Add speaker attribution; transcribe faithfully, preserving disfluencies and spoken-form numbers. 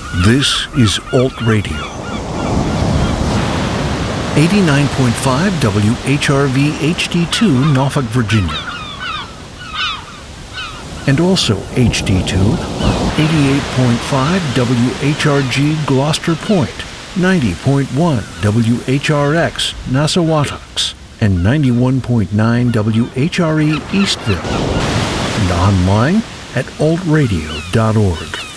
Speaker 1: This is Alt Radio. eighty-nine point five W H R V H D two, Norfolk, Virginia. And also H D two on eighty-eight point five W H R G Gloucester Point, ninety point one W H R X Nassawatucks, and ninety-one point nine W H R E Eastville. And online at alt radio dot org.